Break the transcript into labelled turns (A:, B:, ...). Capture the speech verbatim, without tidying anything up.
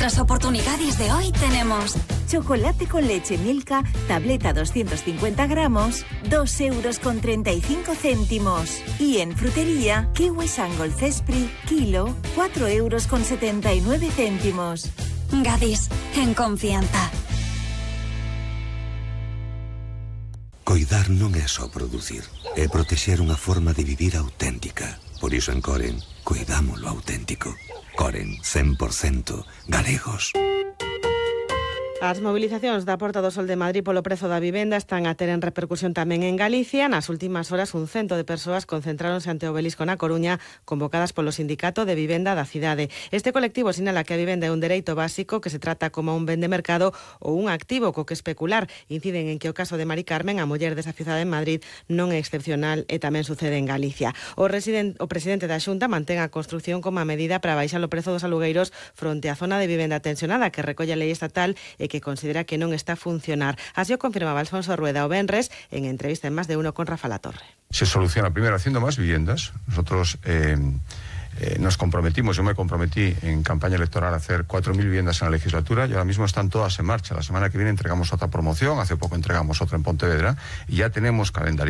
A: las oportunidades de hoy tenemos
B: chocolate con leche Milka, tableta doscientos cincuenta gramos, dos euros con treinta y cinco céntimos. Y en frutería, kiwi Sangol Cespri, kilo, cuatro euros con setenta y nueve céntimos.
A: Gadis, en confianza.
C: Coidar non é só producir, é protexer unha forma de vivir auténtica. Por iso en Coren, cuidamos lo auténtico. Coren, cen por cento galegos.
D: As mobilizacións da Porta do Sol de Madrid polo prezo da vivenda están a ter en repercusión tamén en Galicia. Nas últimas horas, un cento de persoas concentráronse ante o Obelisco na Coruña, convocadas polo Sindicato de Vivenda da cidade. Este colectivo sinala que a vivenda é un dereito básico que se trata como un ben de mercado ou un activo co que especular. Inciden en que o caso de Mari Carmen, a muller desafiuzada en Madrid, non é excepcional e tamén sucede en Galicia. O, residen, o presidente da Xunta mantén a construción como a medida para baixar o prezo dos alugueiros fronte á zona de vivenda tensionada que recolle a lei estatal e que considera que non está a funcionar. Así o confirmaba Alfonso Rueda o venres en entrevista en Más de Uno con Rafa Latorre.
E: Se soluciona primero haciendo más viviendas. Nosotros eh, eh, nos comprometimos, yo me comprometí en campaña electoral a hacer cuatro mil viviendas en la legislatura y ahora mismo están todas en marcha. La semana que viene entregamos otra promoción, hace poco entregamos otra en Pontevedra y ya tenemos calendario.